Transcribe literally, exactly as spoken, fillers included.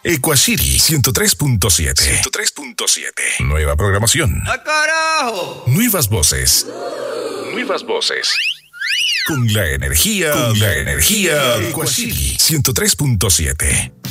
Equacity ciento tres punto siete. ciento tres punto siete. Nueva programación. ¡Ah, carajo! Nuevas voces. Nuevas voces. Con la energía. Con la energía. Equacity ciento tres punto siete.